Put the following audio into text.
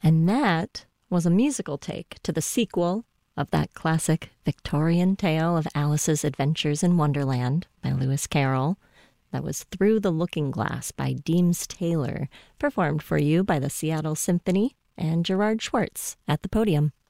And that was a musical take to the sequel of that classic Victorian tale of Alice's Adventures in Wonderland by Lewis Carroll. That was Through the Looking Glass by Deems Taylor, performed for you by the Seattle Symphony and Gerard Schwartz at the podium.